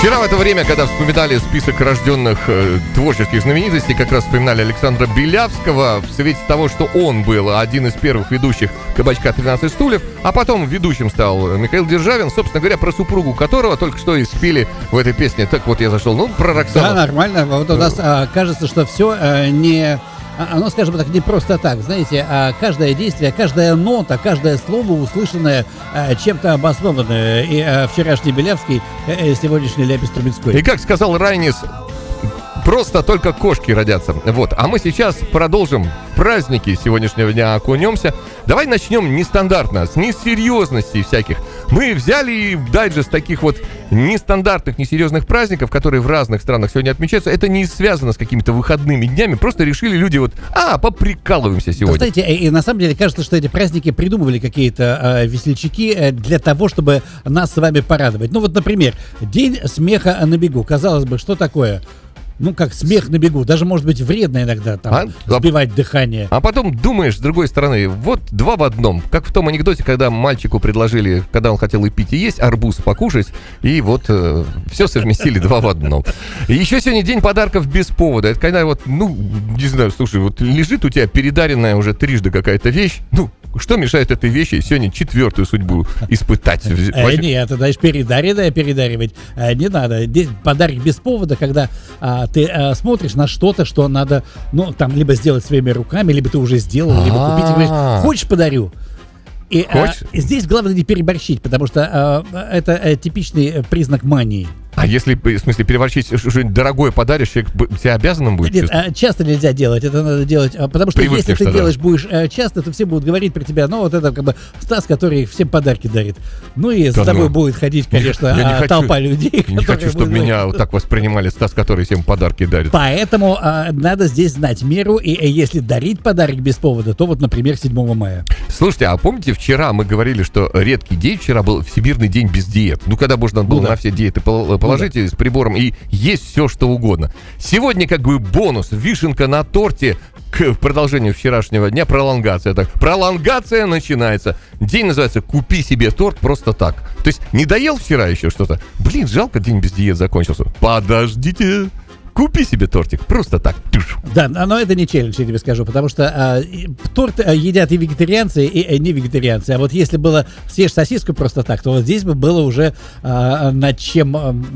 Вчера в это время, когда вспоминали список рожденных творческих знаменитостей, как раз вспоминали Александра Белявского в свете того, что он был один из первых ведущих «Кабачка 13 стульев», а потом ведущим стал Михаил Державин, собственно говоря, про супругу которого только что и спели в этой песне. Так вот я зашел, про Роксану. Да, нормально. Вот у нас кажется, что все не... Оно, скажем так, не просто так. Знаете, каждое действие, каждая нота, каждое слово услышанное чем-то обоснованное. И вчерашний Белявский, сегодняшний Ляпис Трубецкой. И как сказал Райнис, просто только кошки родятся. Вот. А мы сейчас продолжим праздники сегодняшнего дня, окунемся. Давай начнем нестандартно, с несерьезностей всяких. Мы взяли дайджест таких вот нестандартных, несерьезных праздников, которые в разных странах сегодня отмечаются. Это не связано с какими-то выходными днями. Просто решили люди поприкалываемся сегодня. Да, знаете, и на самом деле кажется, что эти праздники придумывали какие-то весельчаки для того, чтобы нас с вами порадовать. Ну вот, например, День смеха на бегу. Казалось бы, что такое? Ну, как смех на бегу. Даже, может быть, вредно иногда там сбивать дыхание. А потом думаешь, с другой стороны, вот два в одном. Как в том анекдоте, когда мальчику предложили, когда он хотел и пить, и есть, арбуз покушать. И вот все совместили два в одном. И еще сегодня день подарков без повода. Это когда не знаю, слушай, вот лежит у тебя передаренная уже трижды какая-то вещь. Что мешает этой вещи сегодня четвертую судьбу испытать? Нет, ты даешь передаривать не надо. Подарок без повода, когда ты смотришь на что-то, что надо, либо сделать своими руками, либо ты уже сделал, либо купить. И говоришь, хочешь, подарю? И здесь главное не переборщить, потому что это типичный признак мании. А если, в смысле, переборщить, что-нибудь дорогое подаришь, человек тебя обязанным будет? Нет, часто нельзя делать, это надо делать, потому что если ты делаешь будешь часто, то все будут говорить про тебя, это как бы Стас, который всем подарки дарит. И за тобой будет ходить, конечно, толпа людей. Я не хочу, чтобы меня вот так воспринимали, Стас, который всем подарки дарит. Поэтому надо здесь знать меру, и если дарить подарок без повода, то вот, например, 7 мая. Слушайте, а помните, вчера мы говорили, что редкий день, вчера был Всемирный день без диет. Когда можно было на все диеты положите с прибором и есть все, что угодно. Сегодня как бы бонус, вишенка на торте к продолжению вчерашнего дня, пролонгация. Пролонгация начинается. День называется «Купи себе торт просто так». То есть не доел вчера еще что-то? Жалко, день без диет закончился. Подождите. Купи себе тортик, просто так. Да, но это не челлендж, я тебе скажу, потому что торт едят и вегетарианцы, и не вегетарианцы. А вот если было съешь сосиску просто так, то вот здесь бы было уже над чем,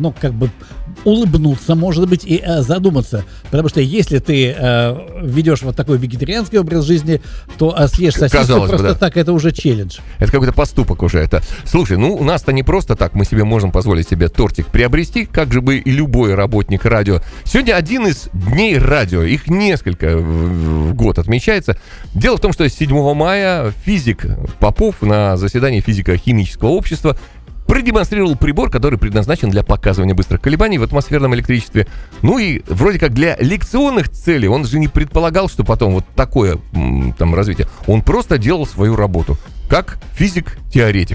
улыбнуться, может быть, и задуматься. Потому что если ты ведешь вот такой вегетарианский образ жизни, то съешь сосиску просто так, это уже челлендж. Это какой-то поступок уже. Слушай, у нас-то не просто так, мы себе можем позволить себе тортик приобрести, как же бы и любой работник радио. Сегодня один из дней радио, их несколько в год отмечается. Дело в том, что 7 мая физик Попов на заседании физико-химического общества продемонстрировал прибор, который предназначен для показывания быстрых колебаний в атмосферном электричестве. И вроде как для лекционных целей. Он же не предполагал, что потом вот такое развитие. Он просто делал свою работу, как физик-теоретик.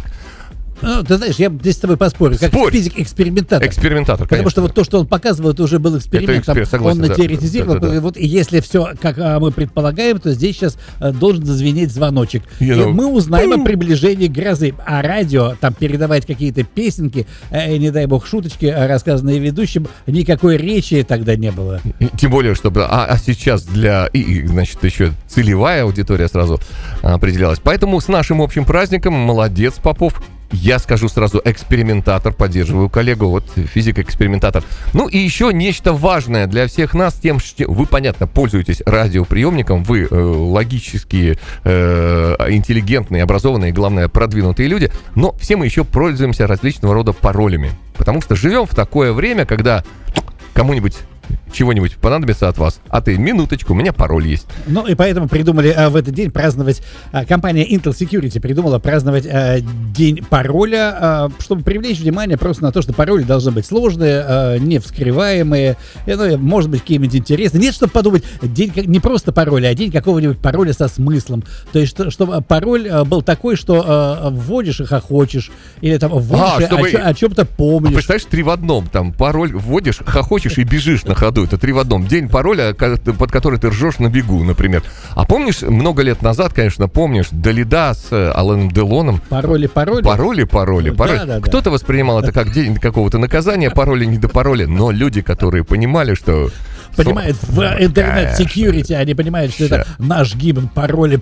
Ты знаешь, я здесь с тобой поспорю. Как физик-экспериментатор. Экспериментатор, потому что вот то, что он показывал, это уже был эксперимент. Согласен, он теоретизировал. Да. Вот, и если все, как мы предполагаем, то здесь сейчас должен зазвенеть звоночек. И мы узнаем о приближении грозы. А радио, передавать какие-то песенки, не дай бог шуточки, рассказанные ведущим, никакой речи тогда не было. Тем более, чтобы... А сейчас значит, еще целевая аудитория сразу определялась. Поэтому с нашим общим праздником молодец, Попов. Я скажу сразу, экспериментатор, поддерживаю коллегу, вот физик-экспериментатор. И еще нечто важное для всех нас, тем, что вы, понятно, пользуетесь радиоприемником, вы логические, интеллигентные, образованные, главное, продвинутые люди, но все мы еще пользуемся различного рода паролями, потому что живем в такое время, когда кому-нибудь чего-нибудь понадобится от вас, а ты, минуточку, у меня пароль есть. И поэтому придумали в этот день праздновать, компания Intel Security придумала праздновать день пароля, чтобы привлечь внимание просто на то, что пароли должны быть сложные, не вскрываемые, может быть, какие-нибудь интересные. Нет, чтобы подумать, день не просто пароля, а день какого-нибудь пароля со смыслом. То есть, чтобы пароль был такой, что вводишь и хохочешь, или вводишь о чем-то помнишь. Представляешь, 3 в одном, пароль вводишь, хохочешь и бежишь на ходу. Это 3 в одном. День пароля, под который ты ржешь на бегу, например. А помнишь, много лет назад, конечно, помнишь, Далида с Аланом Делоном? Пароли. Да. Кто-то воспринимал это как день какого-то наказания, пароли не до пароля, но люди, которые понимали, что... Понимают, в интернет-секьюрити они понимают, что это наш гимн, пароли.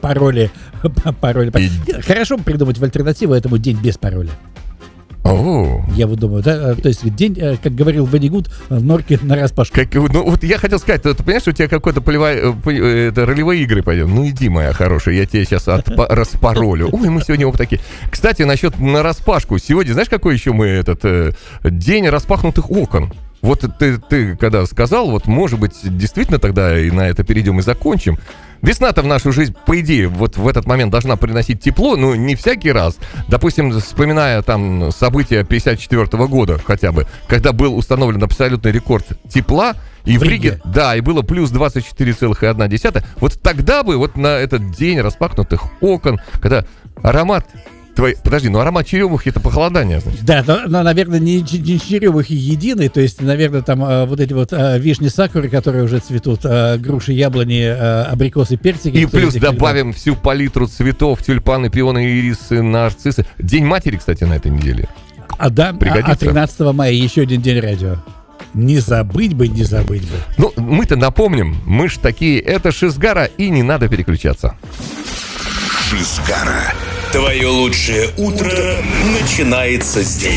Хорошо бы придумать в альтернативу этому день без пароля. Я вот думаю, да, то есть день, как говорил Ванигут, норки нараспашку. Ну вот я хотел сказать, ты понимаешь, у тебя какое-то ролевые игры пойдем. Ну иди, моя хорошая, я тебе сейчас распаролю. Ой, мы сегодня вот такие. Кстати, насчет нараспашку. Сегодня, знаешь, какой еще мы день распахнутых окон? Вот ты когда сказал, вот может быть, действительно тогда и на это перейдем и закончим. Весна-то в нашу жизнь, по идее, вот в этот момент должна приносить тепло, но не всякий раз. Допустим, вспоминая там события 1954 года хотя бы, когда был установлен абсолютный рекорд тепла, и в Риге, да, и было плюс 24,1. Вот тогда бы, вот на этот день распахнутых окон, когда аромат... Подожди, аромат черемухи — это похолодание, значит? Да, но, наверное, не черемухи единый, то есть, наверное, там вот эти вот вишни, сакуры, которые уже цветут, груши, яблони, абрикосы, персики. И плюс добавим всю палитру цветов, тюльпаны, пионы, ирисы, нарциссы. День матери, кстати, на этой неделе. Пригодится. 13 мая еще один день радио. Не забыть бы. Ну, мы-то напомним, мы ж такие, это Шизгара, и не надо переключаться. Шизгара. Твое лучшее утро начинается здесь.